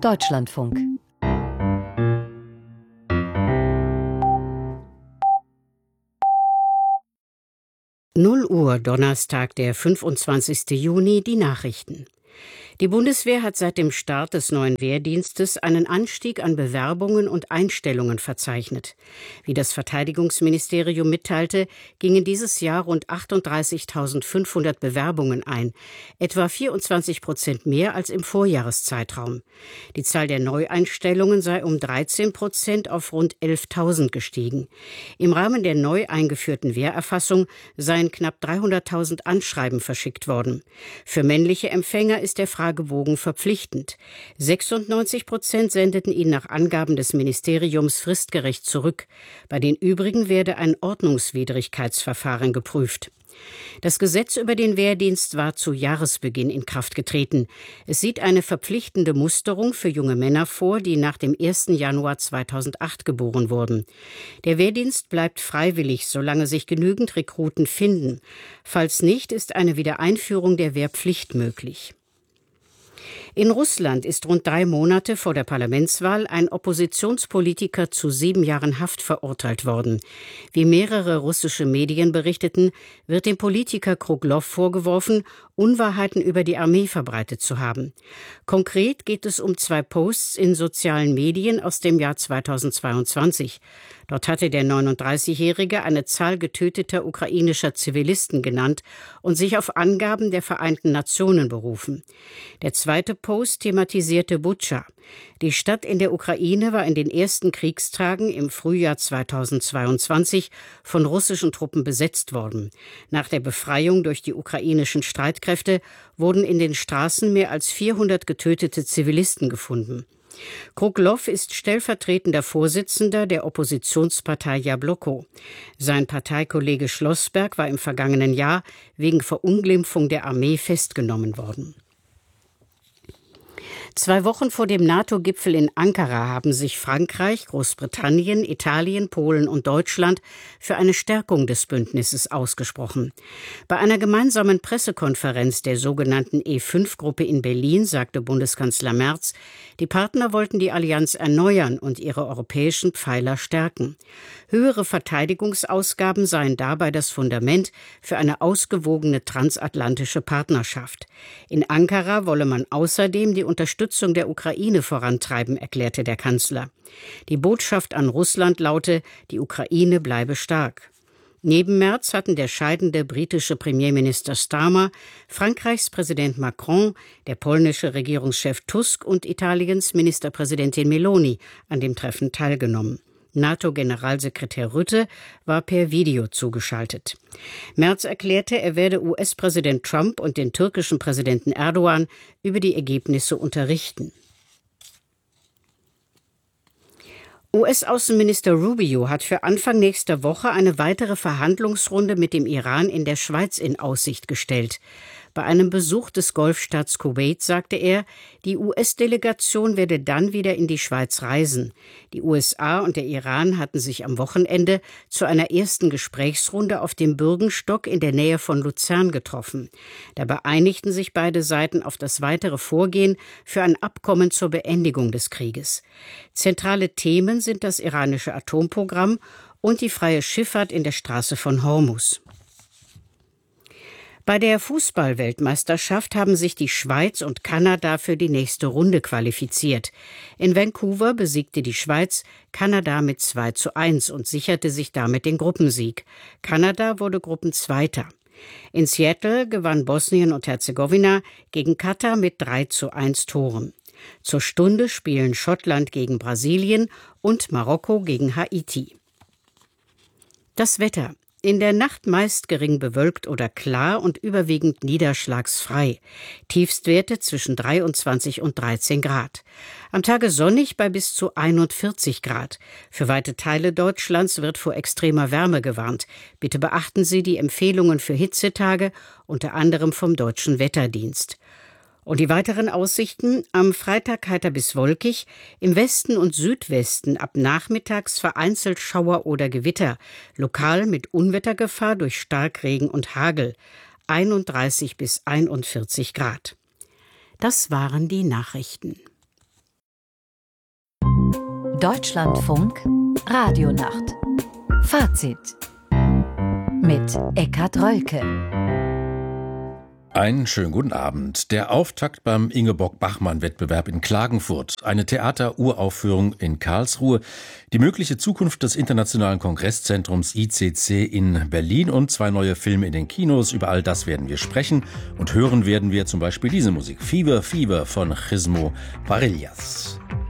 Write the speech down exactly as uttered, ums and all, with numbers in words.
Deutschlandfunk. null Uhr, Donnerstag, der fünfundzwanzigsten Juni, die Nachrichten. Die Bundeswehr hat seit dem Start des neuen Wehrdienstes einen Anstieg an Bewerbungen und Einstellungen verzeichnet. Wie das Verteidigungsministerium mitteilte, gingen dieses Jahr rund achtunddreißigtausendfünfhundert Bewerbungen ein, etwa vierundzwanzig Prozent mehr als im Vorjahreszeitraum. Die Zahl der Neueinstellungen sei um dreizehn Prozent auf rund elftausend gestiegen. Im Rahmen der neu eingeführten Wehrerfassung seien knapp dreihunderttausend Anschreiben verschickt worden. Für männliche Empfänger ist der Fragebogen verpflichtend. sechsundneunzig Prozent sendeten ihn nach Angaben des Ministeriums fristgerecht zurück. Bei den übrigen werde ein Ordnungswidrigkeitsverfahren geprüft. Das Gesetz über den Wehrdienst war zu Jahresbeginn in Kraft getreten. Es sieht eine verpflichtende Musterung für junge Männer vor, die nach dem ersten Januar zweitausendacht geboren wurden. Der Wehrdienst bleibt freiwillig, solange sich genügend Rekruten finden. Falls nicht, ist eine Wiedereinführung der Wehrpflicht möglich. In Russland ist rund drei Monate vor der Parlamentswahl ein Oppositionspolitiker zu sieben Jahren Haft verurteilt worden. Wie mehrere russische Medien berichteten, wird dem Politiker Kruglow vorgeworfen, Unwahrheiten über die Armee verbreitet zu haben. Konkret geht es um zwei Posts in sozialen Medien aus dem Jahr zweitausendzweiundzwanzig. Dort hatte der neununddreißigjährige eine Zahl getöteter ukrainischer Zivilisten genannt und sich auf Angaben der Vereinten Nationen berufen. Der zweite Post thematisierte Butscha. Die Stadt in der Ukraine war in den ersten Kriegstagen im Frühjahr zweitausendzweiundzwanzig von russischen Truppen besetzt worden. Nach der Befreiung durch die ukrainischen Streitkräfte wurden in den Straßen mehr als vierhundert getötete Zivilisten gefunden. Kruglow ist stellvertretender Vorsitzender der Oppositionspartei Jabloko. Sein Parteikollege Schlossberg war im vergangenen Jahr wegen Verunglimpfung der Armee festgenommen worden. Zwei Wochen vor dem NATO-Gipfel in Ankara haben sich Frankreich, Großbritannien, Italien, Polen und Deutschland für eine Stärkung des Bündnisses ausgesprochen. Bei einer gemeinsamen Pressekonferenz der sogenannten E fünf Gruppe in Berlin sagte Bundeskanzler Merz, die Partner wollten die Allianz erneuern und ihre europäischen Pfeiler stärken. Höhere Verteidigungsausgaben seien dabei das Fundament für eine ausgewogene transatlantische Partnerschaft. In Ankara wolle man außerdem die Unterstützung der Ukraine vorantreiben, erklärte der Kanzler. Die Botschaft an Russland laute, die Ukraine bleibe stark. Neben Merz hatten der scheidende britische Premierminister Starmer, Frankreichs Präsident Macron, der polnische Regierungschef Tusk und Italiens Ministerpräsidentin Meloni an dem Treffen teilgenommen. NATO-Generalsekretär Rutte war per Video zugeschaltet. Merz erklärte, er werde U S-Präsident Trump und den türkischen Präsidenten Erdogan über die Ergebnisse unterrichten. U S-Außenminister Rubio hat für Anfang nächster Woche eine weitere Verhandlungsrunde mit dem Iran in der Schweiz in Aussicht gestellt. Bei einem Besuch des Golfstaats Kuwait sagte er, die U S-Delegation werde dann wieder in die Schweiz reisen. Die U S A und der Iran hatten sich am Wochenende zu einer ersten Gesprächsrunde auf dem Bürgenstock in der Nähe von Luzern getroffen. Dabei einigten sich beide Seiten auf das weitere Vorgehen für ein Abkommen zur Beendigung des Krieges. Zentrale Themen sind das iranische Atomprogramm und die freie Schifffahrt in der Straße von Hormuz. Bei der Fußball-Weltmeisterschaft haben sich die Schweiz und Kanada für die nächste Runde qualifiziert. In Vancouver besiegte die Schweiz Kanada mit zwei zu eins und sicherte sich damit den Gruppensieg. Kanada wurde Gruppenzweiter. In Seattle gewann Bosnien und Herzegowina gegen Katar mit drei zu eins Toren. Zur Stunde spielen Schottland gegen Brasilien und Marokko gegen Haiti. Das Wetter. In der Nacht meist gering bewölkt oder klar und überwiegend niederschlagsfrei. Tiefstwerte zwischen dreiundzwanzig und dreizehn Grad. Am Tage sonnig bei bis zu einundvierzig Grad. Für weite Teile Deutschlands wird vor extremer Wärme gewarnt. Bitte beachten Sie die Empfehlungen für Hitzetage, unter anderem vom Deutschen Wetterdienst. Und die weiteren Aussichten: am Freitag heiter bis wolkig, im Westen und Südwesten ab nachmittags vereinzelt Schauer oder Gewitter, lokal mit Unwettergefahr durch Starkregen und Hagel, einunddreißig bis einundvierzig Grad. Das waren die Nachrichten. Deutschlandfunk Radionacht. Fazit mit Eckhard Rölke. Einen schönen guten Abend. Der Auftakt beim Ingeborg-Bachmann-Wettbewerb in Klagenfurt, eine Theateruraufführung in Karlsruhe, die mögliche Zukunft des Internationalen Kongresszentrums I C C in Berlin und zwei neue Filme in den Kinos. Über all das werden wir sprechen und hören werden wir zum Beispiel diese Musik. Fever, Fever von Chismo Varillas.